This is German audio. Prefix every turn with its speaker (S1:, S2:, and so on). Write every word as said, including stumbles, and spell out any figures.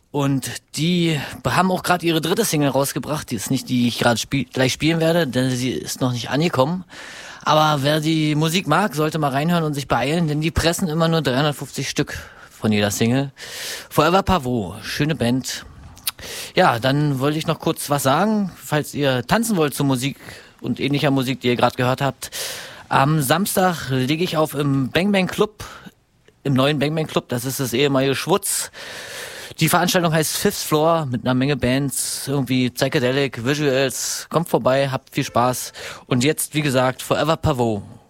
S1: Und die haben auch gerade ihre dritte Single rausgebracht. Die ist nicht die, die ich gerade spiel- gleich spielen werde, denn sie ist noch nicht angekommen. Aber wer die Musik mag, sollte mal reinhören und sich beeilen, denn die pressen immer nur dreihundertfünfzig Stück von jeder Single. Forever Pavot, schöne Band. Ja, dann wollte ich noch kurz was sagen, falls ihr tanzen wollt zur Musik und ähnlicher Musik, die ihr gerade gehört habt. Am Samstag lege ich auf im Bang Bang Club, im neuen Bang Bang Club, das ist das ehemalige Schwutz. Die Veranstaltung heißt Fifth Floor mit einer Menge Bands, irgendwie Psychedelic, Visuals. Kommt vorbei, habt viel Spaß. Und jetzt, wie gesagt, Forever Pavot.